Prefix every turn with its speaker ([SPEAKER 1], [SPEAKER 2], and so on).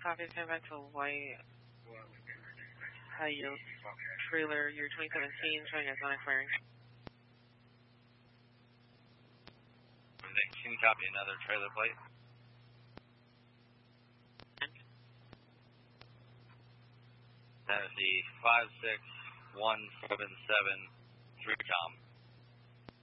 [SPEAKER 1] copy, come back to White. High yield trailer, year 2017, showing as non-expiring.
[SPEAKER 2] Can you copy another trailer plate? Tennessee 56177 3 Tom.